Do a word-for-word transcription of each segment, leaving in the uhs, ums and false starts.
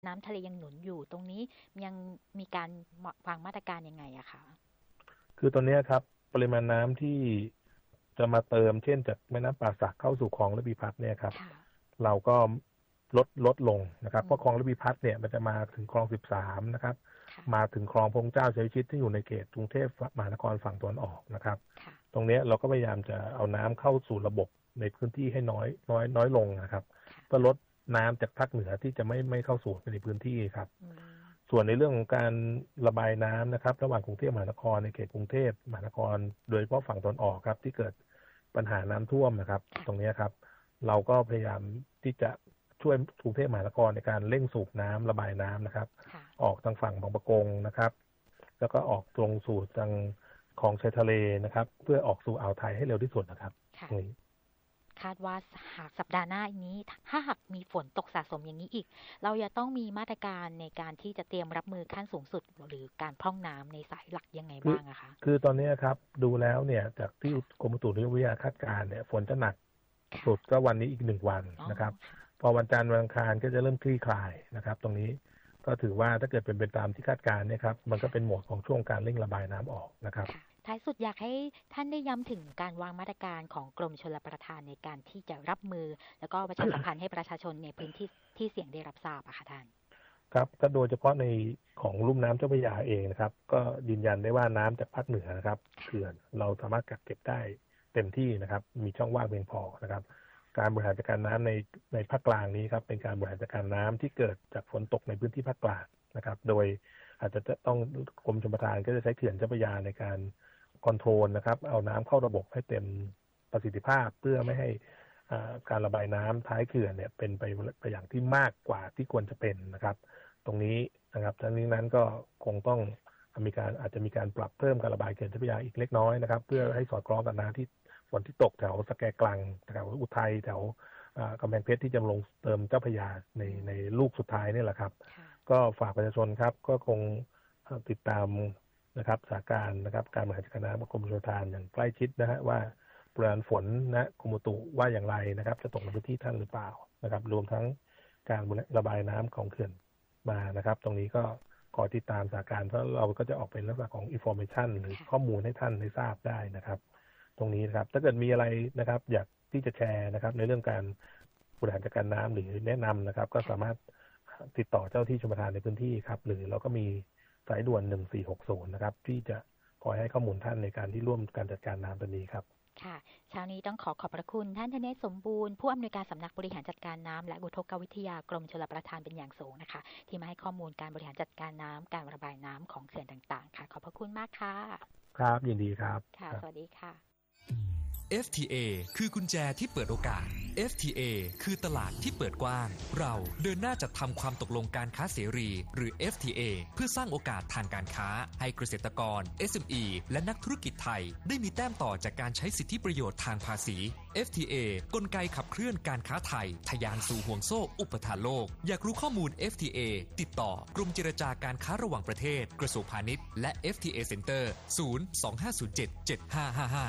น้ำทะเลยังหนุนอยู่ตรงนี้ยังมีการวางมาตรการยังไงอะคะคือตอนนี้ครับปริมาณน้ำที่จะมาเติมเช่นจากแม่น้ำป่าสักเข้าสู่คลองระพีพัฒน์เนี่ยครับเราก็ลดลดลงนะครับเพราะคลองระพีพัฒน์เนี่ยมันจะมาถึงคลองสิบสามนะครับมาถึงคลองพระเจ้าชัยวิชิตที่อยู่ในเขตกรุงเทพมหานครฝั่งตะวันออกนะครับตรงนี้เราก็พยายามจะเอาน้ำเข้าสู่ระบบในพื้นที่ให้น้อยน้อยน้อยลงนะครับเพื่อลดน้ำจากภาคเหนือที่จะไม่ไม่เข้าสู่ในพื้นที่ครับส่วนในเรื่องของการระบายน้ำนะครับระหว่างกรุงเทพมหานครในเขตกรุงเทพมหานครโดยเฉพาะฝั่งตะวันออกครับที่เกิดปัญหาน้ำท่วมนะครับตรงนี้ครับเราก็พยายามที่จะช่วยกรุงเทพมหานครในการเร่งสูบน้ำระบายน้ำนะครับออกทางฝั่งบางปะกงนะครับแล้วก็ออกตรงสู่ทางของชายทะเลนะครับเพื่อออกสู่อ่าวไทยให้เร็วที่สุดนะครับคาดว่าหากสัปดาห์หน้านี้ถ้าหากมีฝนตกสะสมอย่างนี้อีกเราจะต้องมีมาตรการในการที่จะเตรียมรับมือขั้นสูงสุดหรือการพร่องน้ำในสายหลักยังไงบ้างอะคะคือตอนนี้ครับดูแล้วเนี่ยจากที่กรมอุตุนิยมวิทยาคาดการณ์เนี่ยฝนจะหนักสุดก็วันนี้อีกหนึ่งวันนะครับพอวันจันทร์วันอังคารก็จะเริ่มคลี่คลายนะครับตรงนี้ก็ถือว่าถ้าเกิดเป็นไปตามที่คาดการณ์เนี่ยครับมันก็เป็นโหมดของช่วงการเร่งระบายน้ำออกนะครับท้ายสุดอยากให้ท่านได้ย้ำถึงการวางมาตรการของกรมชลประทานในการที่จะรับมือแล้วก็ประชาสัมพันธ์ให้ประชาชนในพื้นที่ที่เสี่ยงได้รับทราบอะค่ะท่านครับก็โดยเฉพาะในของลุ่มน้ำเจ้าพระยาเองนะครับก็ยืนยันได้ว่าน้ำจากภาคเหนือนะครับเขื่อนเราสามารถกักเก็บได้เต็มที่นะครับมีช่องว่างเพียงพอนะครับการบริหารจัดการน้ำในในภาคกลางนี้ครับเป็นการบริหารจัดการน้ำที่เกิดจากฝนตกในพื้นที่ภาคกลางนะครับโดยอาจจะต้องกรมชลประทานก็จะใช้เขื่อนเจ้าพระยาในการคอนโทรลนะครับเอาน้ำเข้าระบบให้เต็มประสิทธิภาพเพื่อไม่ให้การระบายน้ำท้ายเขื่อนเนี่ยเป็นไปไปอย่างที่มากกว่าที่ควรจะเป็นนะครับตรงนี้นะครับทั้งนี้นั้นก็คงต้องมีการอาจจะมีการปรับเพิ่มการระบายเขื่อนเจ้าพระยาอีกเล็กน้อยนะครับเพื่อให้สอดคล้องกับน้ำที่ฝนที่ตกแถวสแกกลังแถวอุทัยแถวกำแพงเพชรที่จะลงเติมเจ้าพระยาในในลูกสุดท้ายนี่แหละครับก็ฝากประชาชนครับก็คงติดตามนะครับสถานการณ์นะครับการบริหารจัดการน้ำของกรมชลประทานอย่างใกล้ชิดนะฮะว่าปริมาณฝนนะกรมอุตุว่าอย่างไรนะครับจะตกในพื้นที่ท่านหรือเปล่านะครับรวมทั้งการระบายน้ำของเขื่อนมานะครับตรงนี้ก็ขอติดตามสถานการณ์เพราะเราก็จะออกเป็นลักษณะของ information หรือข้อมูลให้ท่านได้ทราบได้นะครับตรงนี้นะครับถ้าเกิดมีอะไรนะครับอยากที่จะแชร์นะครับในเรื่องการบริหารจัดการน้ำหรือแนะนำนะครับก็สามารถติดต่อเจ้าที่ชลประทานในพื้นที่ครับหรือเราก็มีสายด่วนหนึ่งสี่หกศูนย์นะครับที่จะคอยให้ข้อมูลท่านในการที่ร่วมการจัดการน้ำตัวนี้ครับค่ะเช้านี้ต้องขอขอบพระคุณท่านธเนศสมบูรณ์ผู้อำนวยการสำนักบริหารจัดการน้ำและอุทกวิทยากรมชลประทานเป็นอย่างสูงนะคะที่มาให้ข้อมูลการบริหารจัดการน้ำการระบายน้ำของเขื่อนต่างๆค่ะขอบพระคุณมากค่ะครับยินดีครับค่ะสวัสดีค่ะเอฟ ที เอ คือกุญแจที่เปิดโอกาส เอฟ ที เอ คือตลาดที่เปิดกว้างเราเดินหน้าจัดทำความตกลงการค้าเสรีหรือ เอฟ ที เอ เพื่อสร้างโอกาสทางการค้าให้เกษตรกร เอส เอ็ม อี และนักธุรกิจไทยได้มีแต้มต่อจากการใช้สิทธิประโยชน์ทางภาษี เอฟ ที เอ กลไกขับเคลื่อนการค้าไทยทะยานสู่ห่วงโซ่อุปทานโลกอยากรู้ข้อมูล เอฟ ที เอ ติดต่อกรมเจรจาการค้าระหว่างประเทศกระทรวงพาณิชย์และ เอฟ ที เอ Center ศูนย์ สอง ห้า ศูนย์ เจ็ด เจ็ด ห้า ห้า ห้า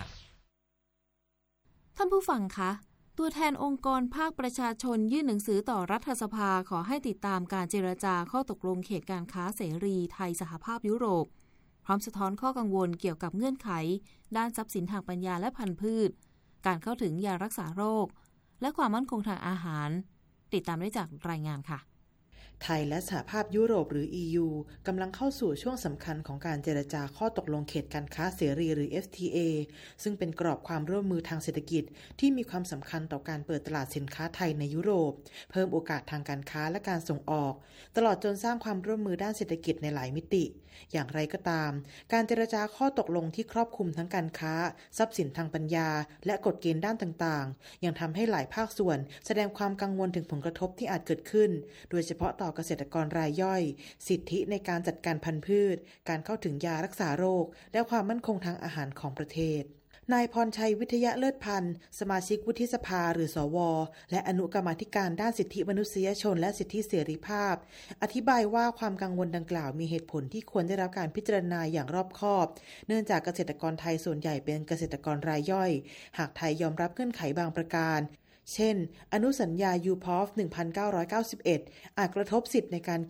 ท่านผู้ฟังคะตัวแทนองค์กรภาคประชาชนยื่นหนังสือต่อรัฐสภาขอให้ติดตามการเจรจาข้อตกลงเขตการค้าเสรีไทยสหภาพยุโรปพร้อมสะท้อนข้อกังวลเกี่ยวกับเงื่อนไขด้านทรัพย์สินทางปัญญาและพันธุ์พืชการเข้าถึงยารักษาโรคและความมั่นคงทางอาหารติดตามได้จากรายงานค่ะไทยและสหภาพยุโรปหรือ อี ยู กำลังเข้าสู่ช่วงสำคัญของการเจรจาข้อตกลงเขตการค้าเสรีหรือ เอฟ ที เอ ซึ่งเป็นกรอบความร่วมมือทางเศรษฐกิจที่มีความสำคัญต่อการเปิดตลาดสินค้าไทยในยุโรปเพิ่มโอกาสทางการค้าและการส่งออกตลอดจนสร้างความร่วมมือด้านเศรษฐกิจในหลายมิติอย่างไรก็ตามการเจรจาข้อตกลงที่ครอบคลุมทั้งการค้าทรัพย์สินทางปัญญาและกฎเกณฑ์ด้านต่างๆยังทำให้หลายภาคส่วนแสดงความกังวลถึงผลกระทบที่อาจเกิดขึ้นโดยเฉพาะต่อเกษตรกรรายย่อยสิทธิในการจัดการพันธุ์พืชการเข้าถึงยารักษาโรคและความมั่นคงทางอาหารของประเทศนายพรชัยวิทยาเลิศพันธ์สมาชิกวุฒิสภาหรือสวและอนุกรรมาธิการด้านสิทธิมนุษยชนและสิทธิเสรีภาพอธิบายว่าความกังวลดังกล่าวมีเหตุผลที่ควรได้รับการพิจารณาอย่างรอบคอบเนื่องจากเกษตรกรไทยส่วนใหญ่เป็นเกษตรกรรายย่อยหากไทยยอมรับเงื่อนไขบางประการเช่นอนุสัญญา ยู พี โอ เอฟ หนึ่งพันเก้าร้อยเก้าสิบเอ็ด อาจกระทบสิทธิในการ